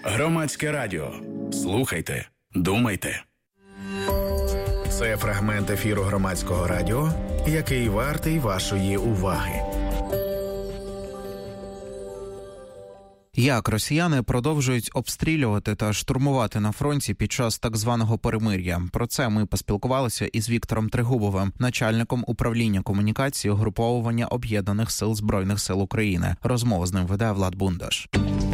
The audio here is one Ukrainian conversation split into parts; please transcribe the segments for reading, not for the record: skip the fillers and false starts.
Громадське радіо. Слухайте, думайте. Це фрагмент ефіру Громадського радіо, який вартий вашої уваги. Як росіяни продовжують обстрілювати та штурмувати на фронті під час так званого перемир'я? Про це ми поспілкувалися із Віктором Трегубовим, начальником управління комунікації угруповування Об'єднаних сил Збройних сил України. Розмову з ним веде Влад Бундаш.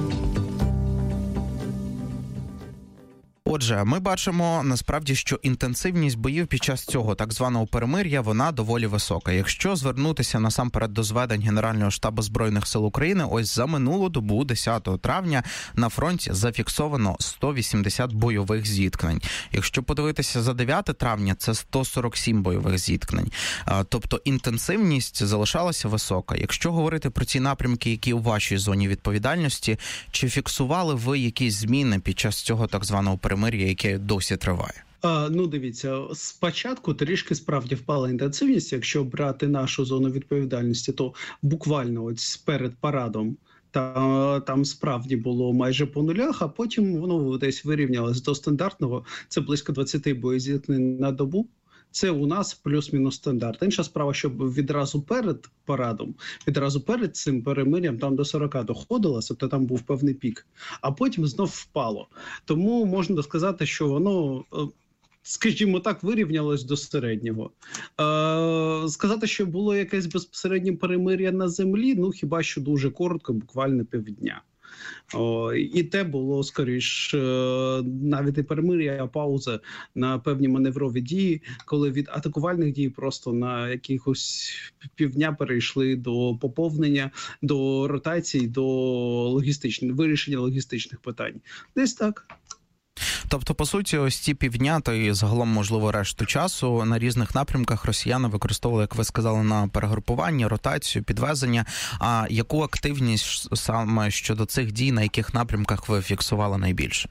Отже, ми бачимо насправді, що інтенсивність боїв під час цього так званого перемир'я, вона доволі висока. Якщо звернутися насамперед до зведень Генерального штабу Збройних сил України, ось за минулу добу, 10 травня, на фронті зафіксовано 180 бойових зіткнень. Якщо подивитися за 9 травня, це 147 бойових зіткнень. Тобто інтенсивність залишалася висока. Якщо говорити про ті напрямки, які у вашій зоні відповідальності, чи фіксували ви якісь зміни під час цього так званого перемир'я, яке досі триває? Дивіться, спочатку трішки справді впала інтенсивність. Якщо брати нашу зону відповідальності, то буквально ось перед парадом там справді було майже по нулях, а потім воно десь вирівнялось до стандартного. Це близько 20 боєзіткнень на добу. Це у нас плюс-мінус стандарт. Інша справа, щоб відразу перед парадом, відразу перед цим перемир'ям там до 40 доходило, тобто там був певний пік, а потім знов впало. Тому можна сказати, що воно, скажімо так, вирівнялось до середнього. Сказати, що було якесь безпосереднє перемир'я на землі, ну хіба що дуже коротко, буквально півдня. І те було, скоріш, навіть не перемир'я, а пауза на певні маневрові дії, коли від атакувальних дій просто на якихось півдня перейшли до поповнення, до ротацій, до вирішення логістичних питань. Десь так. Тобто, по суті, ось ці півдня, та і загалом, можливо, решту часу на різних напрямках росіяни використовували, як ви сказали, на перегрупування, ротацію, підвезення. А яку активність саме щодо цих дій, на яких напрямках ви фіксували найбільше?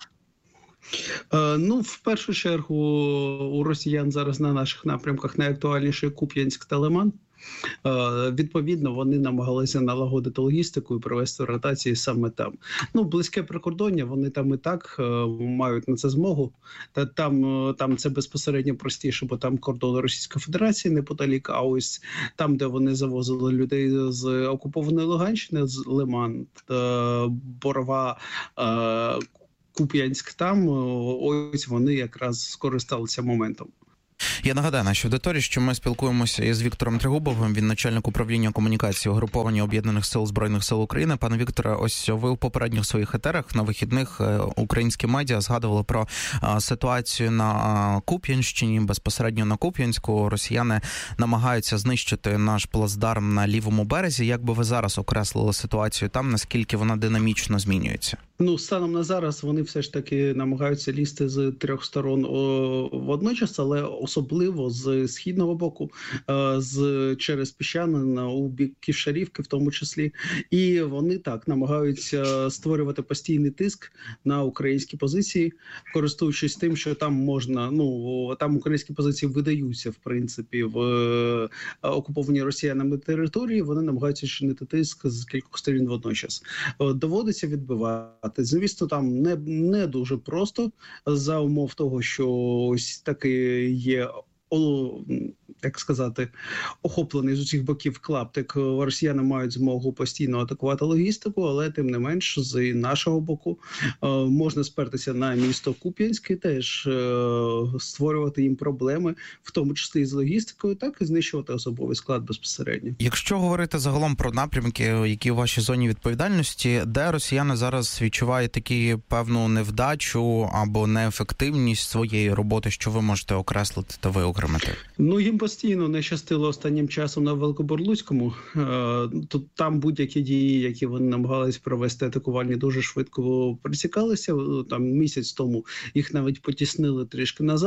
В першу чергу у росіян зараз на наших напрямках найактуальніший Куп'янськ та Лиман. Відповідно, вони намагалися налагодити логістику і провести ротації саме там. Близьке прикордоння, вони там і так мають на це змогу. Там це безпосередньо простіше, бо там кордон Російської Федерації неподалік, а ось там, де вони завозили людей з окупованої Луганщини, з Лиман, Борова, Куп'янськ, там ось вони якраз скористалися моментом. Я нагадаю нашій аудиторії, що ми спілкуємося із Віктором Трегубовим, він начальник управління комунікації угруповання Об'єднаних сил Збройних сил України. Пане Вікторе, ось ви у попередніх своїх етерах на вихідних українські медіа згадували про ситуацію на Куп'янщині, безпосередньо на Куп'янську. Росіяни намагаються знищити наш плацдарм на лівому березі. Як би ви зараз окреслили ситуацію там, наскільки вона динамічно змінюється? Станом на зараз вони все ж таки намагаються лізти з трьох сторон водночас, але особливо з східного боку, через Піщанин у бік Ківшарівки в тому числі. І вони так намагаються створювати постійний тиск на українські позиції, користуючись тим, що там можна, там українські позиції видаються, в принципі, в окупованій росіянами території, вони намагаються чинити тиск з кількох сторін водночас. Доводиться відбивати. Звісно, там не дуже просто за умов того, що ось таки є, як сказати, охоплений з усіх боків клаптик. Росіяни мають змогу постійно атакувати логістику, але тим не менш з нашого боку можна спертися на місто Куп'янськ і теж створювати їм проблеми, в тому числі і з логістикою, так і знищувати особовий склад безпосередньо. Якщо говорити загалом про напрямки, які у вашій зоні відповідальності, де росіяни зараз відчувають таку певну невдачу або неефективність своєї роботи, що ви можете окреслити та виокремити? Їм постійно не щастило останнім часом на Великобурлуцькому. Там будь-які дії, які вони намагались провести атакувальні, дуже швидко присікалися. Там місяць тому їх навіть потіснили трішки назад.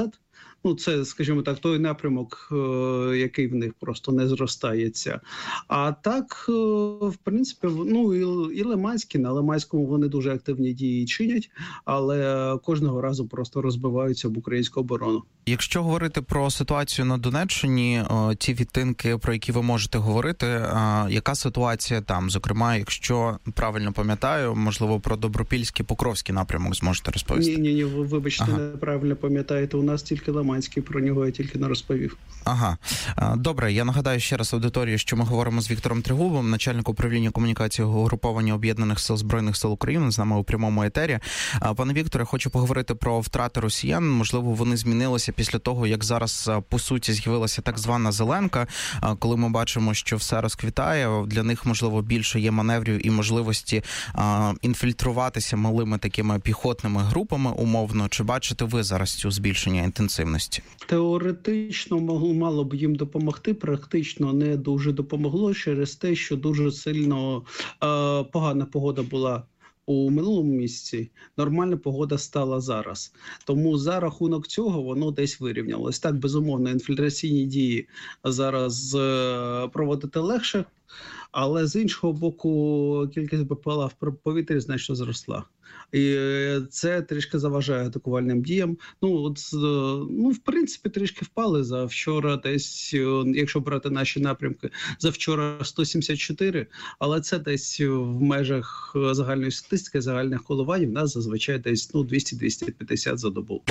Це, скажімо так, той напрямок, який в них просто не зростається. А так, в принципі, і Лиманський, на Лиманському вони дуже активні дії чинять, але кожного разу просто розбиваються об українську оборону. Якщо говорити про ситуацію на Донеччині, ті відтинки, про які ви можете говорити, яка ситуація там? Зокрема, якщо правильно пам'ятаю, можливо, про Добропільський, Покровський напрямок зможете розповісти? Ні, вибачте, неправильно пам'ятаєте, у нас тільки Лиманський, про нього я тільки не розповів. Ага. Добре, я нагадаю ще раз аудиторії, що ми говоримо з Віктором Трегубовим, начальник управління комунікації угруповання Об'єднаних сил Збройних сил України, з нами у прямому етері. Пане Вікторе, хочу поговорити про втрати росіян. Можливо, вони змінилися після того, як зараз, по суті, з'явилася так звана зеленка, коли ми бачимо, що все розквітає, для них, можливо, більше є маневрів і можливості інфільтруватися малими такими піхотними групами, умовно. Чи бачите ви зараз цю збільшення інтенсивності? Теоретично мало б їм допомогти, практично не дуже допомогло через те, що дуже сильно погана погода була у минулому місяці, нормальна погода стала зараз. Тому за рахунок цього воно десь вирівнялось. Так, безумовно, інфільтраційні дії зараз проводити легше, але з іншого боку кількість БПЛА в повітрі значно зросла. І це трішки заважає атакувальним діям. В принципі, трішки впали за вчора десь, якщо брати наші напрямки, за вчора 174, але це десь в межах загальної статистики, загальних коливань, в нас зазвичай десь 200-250 за добу.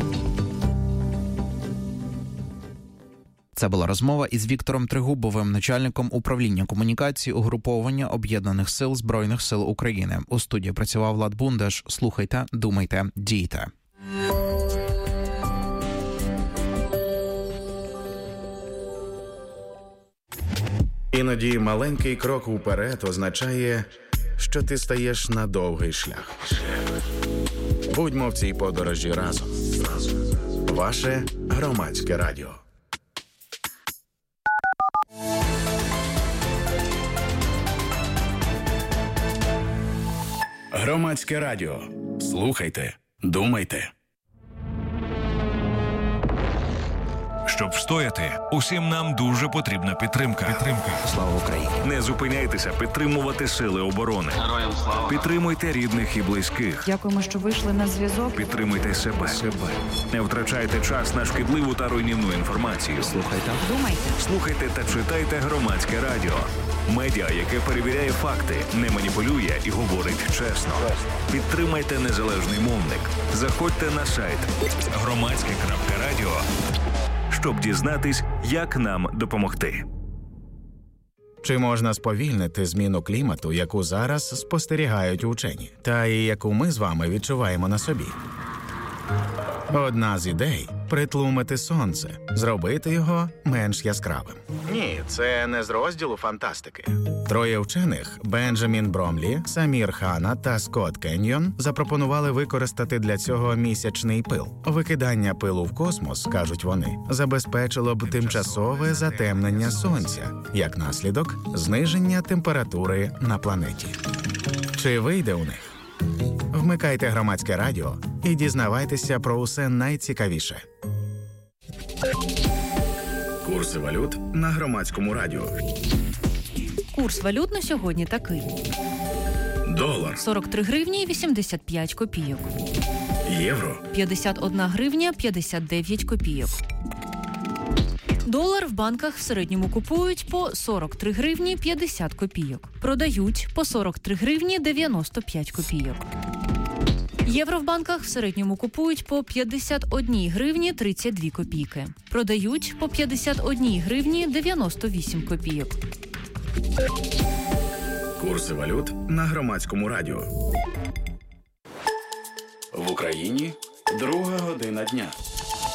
Це була розмова із Віктором Трегубовим, начальником управління комунікації угруповання Об'єднаних сил Збройних сил України. У студії працював Влад Бундаш. Слухайте, думайте, дійте. Іноді маленький крок уперед означає, що ти стаєш на довгий шлях. Будьмо в цій подорожі разом. Ваше Громадське радіо. Громадське радіо. Слухайте, думайте. Щоб встояти, усім нам дуже потрібна підтримка. Слава Україні! Не зупиняйтеся підтримувати сили оборони. Героям слава! Підтримуйте рідних і близьких. Дякуємо, що вийшли на зв'язок. Підтримуйте себе. Не втрачайте час на шкідливу та руйнівну інформацію. Слухайте та читайте Громадське радіо. Медіа, яке перевіряє факти, не маніпулює і говорить чесно. Підтримайте незалежний мовник. Заходьте на сайт громадське.радіо, щоб дізнатись, як нам допомогти. Чи можна сповільнити зміну клімату, яку зараз спостерігають учені, та і яку ми з вами відчуваємо на собі? Одна з ідей – притлумити сонце, зробити його менш яскравим. Ні, це не з розділу фантастики. Троє вчених – Бенджамін Бромлі, Самір Хана та Скотт Кеньйон – запропонували використати для цього місячний пил. Викидання пилу в космос, кажуть вони, забезпечило б тимчасове затемнення сонця, як наслідок – зниження температури на планеті. Чи вийде у них? Вмикайте Громадське радіо і дізнавайтеся про усе найцікавіше. Курси валют на Громадському радіо. Курс валют на сьогодні такий. Долар. 43 гривні 85 копійок. Євро. 51 гривня 59 копійок. Долар в банках в середньому купують по 43 гривні 50 копійок. Продають по 43 гривні 95 копійок. Євро в банках в середньому купують по 51 гривні 32 копійки. Продають по 51 гривні 98 копійок. Курси валют на Громадському радіо. В Україні 2 година дня.